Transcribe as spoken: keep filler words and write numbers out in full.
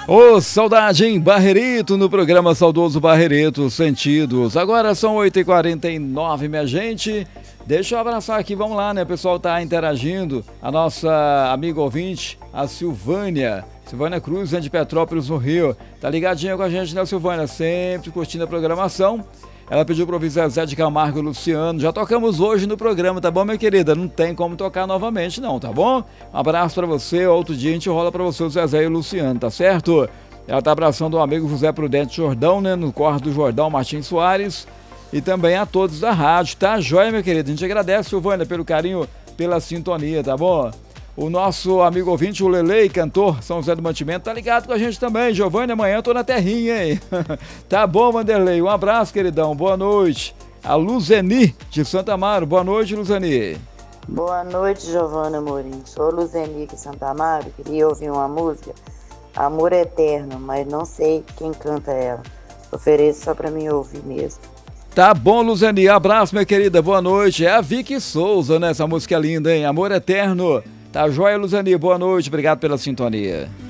Ô, saudade em Barreirito, no programa Saudoso Barreirito Sentidos. Agora são oito e quarenta e nove, minha gente. Deixa eu abraçar aqui, vamos lá, né? O pessoal tá interagindo. A nossa amiga ouvinte, a Silvânia. Silvânia Cruz, de Petrópolis, no Rio. Tá ligadinha com a gente, né, Silvânia? Sempre curtindo a programação. Ela pediu para ouvir Zezé de Camargo e Luciano. Já tocamos hoje no programa, tá bom, minha querida? Não tem como tocar novamente, não, tá bom? Um abraço para você. Outro dia a gente rola para você o Zezé e o Luciano, tá certo? Ela tá abraçando o amigo José Prudente Jordão, né? No Corre do Jordão, Martins Soares. E também a todos da rádio, tá? Joia, minha querida? A gente agradece, Silvânia, pelo carinho, pela sintonia, tá bom? O nosso amigo ouvinte, o Lelei, cantor São José do Mantimento, tá ligado com a gente também. Giovanni, amanhã eu tô na terrinha, hein? Tá bom, Vanderlei? Um abraço, queridão. Boa noite. A Luzeni, de Santa Amaro. Boa noite, Luzeni. Boa noite, Giovanna Amorim. Sou Luzeni aqui de Santa Amaro. Queria ouvir uma música, Amor Eterno, mas não sei quem canta ela. Ofereço só pra mim ouvir mesmo. Tá bom, Luzeni. Abraço, minha querida. Boa noite. É a Vicky Souza, né? Essa música é linda, hein? Amor Eterno. Tá joia, Luzani? Boa noite, obrigado pela sintonia.